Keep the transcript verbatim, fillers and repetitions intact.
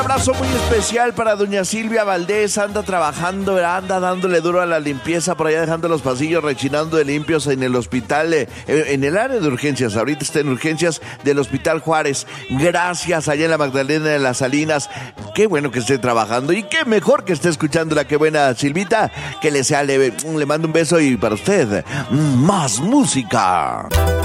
Abrazo muy especial para doña Silvia Valdés, anda trabajando, anda dándole duro a la limpieza, por allá dejando los pasillos rechinando de limpios en el hospital, eh, en el área de urgencias, ahorita está en urgencias del Hospital Juárez. Gracias, allá en la Magdalena de las Salinas, qué bueno que esté trabajando y qué mejor que esté escuchándola, qué buena Silvita, que le sea leve, le mando un beso y para usted, más música.